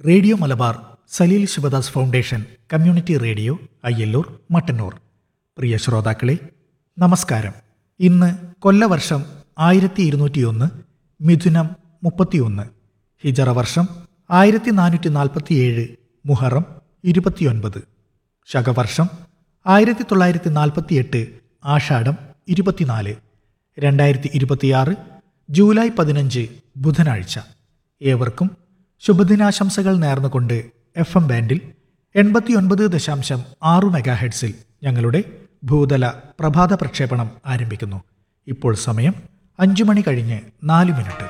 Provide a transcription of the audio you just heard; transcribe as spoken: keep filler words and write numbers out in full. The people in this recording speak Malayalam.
Radio Malabar Saleel Sivadas foundation community radio Ayyallur Mattannur. പ്രിയ ശ്രോതാക്കളെ, നമസ്കാരം. ഇന്ന് കൊല്ലവർഷം ആയിരത്തി ഇരുന്നൂറ്റിയൊന്ന് മിഥുനം മുപ്പത്തിയൊന്ന്, ഹിജറ വർഷം ആയിരത്തി നാനൂറ്റി നാൽപ്പത്തിയേഴ് മുഹറം ഇരുപത്തിയൊൻപത്, ശകവർഷം ആയിരത്തി തൊള്ളായിരത്തി നാൽപ്പത്തിയെട്ട് ആഷാഢം ഇരുപത്തിനാല്, രണ്ടായിരത്തി ഇരുപത്തിയാറ് ജൂലൈ പതിനഞ്ച് ബുധനാഴ്ച. ഏവർക്കും ശുഭദിനാശംസകൾ നേർന്നുകൊണ്ട് എഫ് എം ബാൻഡിൽ എൺപത്തിയൊൻപത് ദശാംശം ആറ് മെഗാഹെഡ്സിൽ ഞങ്ങളുടെ ഭൂതല പ്രഭാത പ്രക്ഷേപണം ആരംഭിക്കുന്നു. ഇപ്പോൾ സമയം അഞ്ചു മണി കഴിഞ്ഞ് നാല് മിനിറ്റ്.